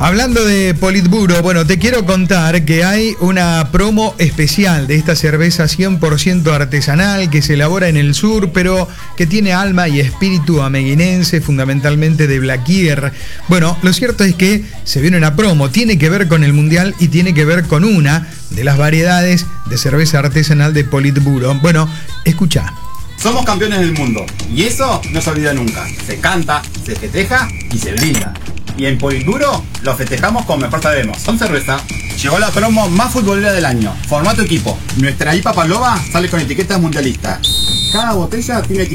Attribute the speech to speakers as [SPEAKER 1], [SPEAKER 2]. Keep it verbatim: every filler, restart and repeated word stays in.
[SPEAKER 1] Hablando de Politburo, bueno, te quiero contar que hay una promo especial de esta cerveza cien por ciento artesanal que se elabora en el sur, pero que tiene alma y espíritu ameguinense, fundamentalmente de Blaquier. Bueno, lo cierto es que se viene una promo, tiene que ver con el Mundial y tiene que ver con una de las variedades de cerveza artesanal de Politburo. Bueno, escuchá.
[SPEAKER 2] Somos campeones del mundo y eso no se olvida nunca. Se canta, se festeja y se brinda. Y en Politburo lo festejamos como mejor sabemos. Con cerveza. Llegó la promo más futbolera del año. Forma tu equipo. Nuestra I P A Palova sale con etiquetas mundialistas. Cada botella tiene etiqueta